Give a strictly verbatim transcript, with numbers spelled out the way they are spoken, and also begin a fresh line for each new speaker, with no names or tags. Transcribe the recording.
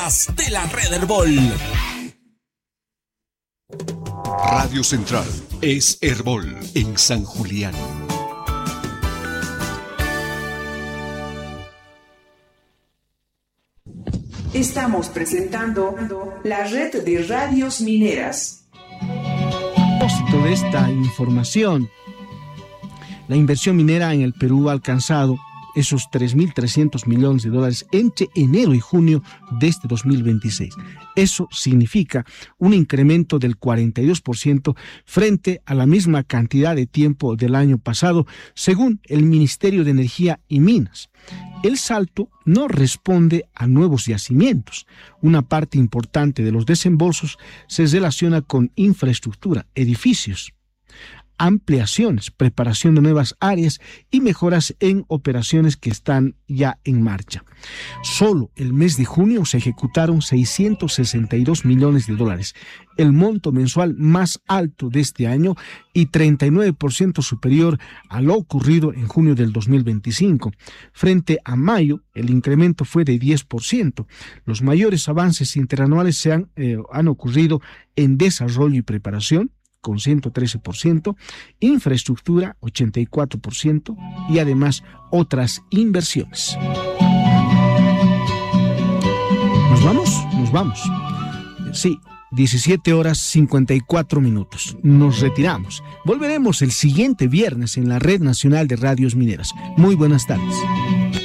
mineras de la red Herbol.
Radio Central es Herbol en San Julián.
Estamos presentando la red de radios mineras.
A propósito de esta información, la inversión minera en el Perú ha alcanzado esos tres mil trescientos millones de dólares entre enero y junio de este dos mil veintiséis. Eso significa un incremento del cuarenta y dos por ciento frente a la misma cantidad de tiempo del año pasado, según el Ministerio de Energía y Minas. El salto no responde a nuevos yacimientos. Una parte importante de los desembolsos se relaciona con infraestructura, edificios, ampliaciones, preparación de nuevas áreas y mejoras en operaciones que están ya en marcha. Solo el mes de junio se ejecutaron seiscientos sesenta y dos millones de dólares, el monto mensual más alto de este año y treinta y nueve por ciento superior a lo ocurrido en junio del dos mil veinticinco. Frente a mayo, el incremento fue de diez por ciento. Los mayores avances interanuales se han, eh, han ocurrido en desarrollo y preparación, con ciento trece por ciento, infraestructura ochenta y cuatro por ciento y además otras inversiones. ¿Nos vamos? Nos vamos. Sí, diecisiete horas cincuenta y cuatro minutos. Nos retiramos. Volveremos el siguiente viernes en la Red Nacional de Radios Mineras. Muy buenas tardes.